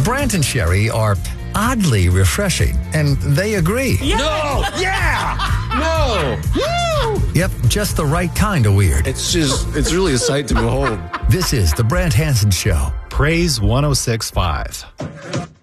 Brant and Sherry are oddly refreshing, and they agree. Yeah. No! Yeah! No! Woo! Yep, just the right kind of weird. It's really a sight to behold. This is the Brant Hansen Show. Praise 106.5.